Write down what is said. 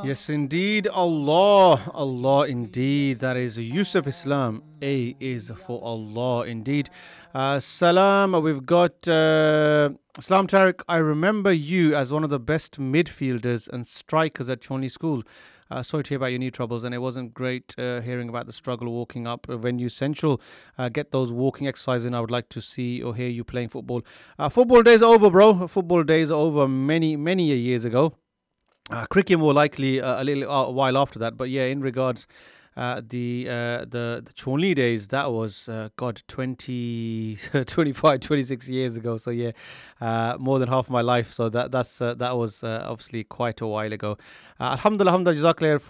Yes, indeed. Allah. Allah, indeed. That is Yusuf Islam. A is for Allah, indeed. Salam. We've got Salam Tariq. I remember you as one of the best midfielders and strikers at Chorley School. Sorry to hear about your knee troubles, and it wasn't great hearing about the struggle walking up Venue Central. Get those walking exercises in. I would like to see or hear you playing football. Football days are over, bro. Football days are over many years ago. Cricket more likely a while after that, but yeah, in regards the Chonli days, that was God 20, 25, 26 years ago. So yeah, more than half my life. So that was obviously quite a while ago. Alhamdulillah, alhamdulillah, Jazakallah